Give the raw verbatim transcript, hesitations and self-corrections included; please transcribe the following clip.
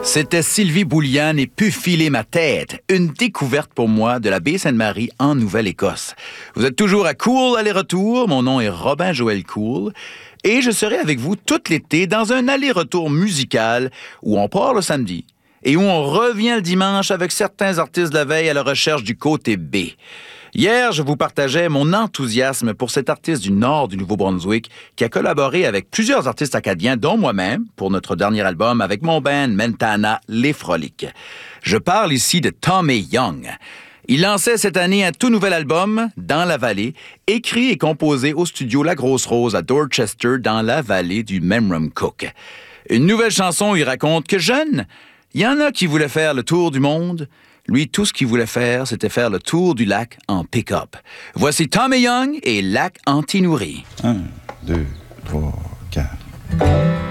C'était Sylvie Bouliane et Pu filer ma tête, une découverte pour moi de la baie Sainte-Marie en Nouvelle-Écosse. Vous êtes toujours à Cool aller-retour, mon nom est Robin Joël Cool, et je serai avec vous tout l'été dans un aller-retour musical où on part le samedi et où on revient le dimanche avec certains artistes de la veille à la recherche du côté B. Hier, je vous partageais mon enthousiasme pour cet artiste du nord du Nouveau-Brunswick qui a collaboré avec plusieurs artistes acadiens, dont moi-même, pour notre dernier album avec mon band Mentana, Les Froliques. Je parle ici de Tommy Young. Il lançait cette année un tout nouvel album, Dans la vallée, écrit et composé au studio La Grosse Rose à Dorchester, dans la vallée du Memramcook. Une nouvelle chanson où il raconte que jeune, il y en a qui voulaient faire le tour du monde. Lui, tout ce qu'il voulait faire, c'était faire le tour du lac en pick-up. Voici Tommy Young et Lac Anti-Nourri. Un, deux, trois, quatre.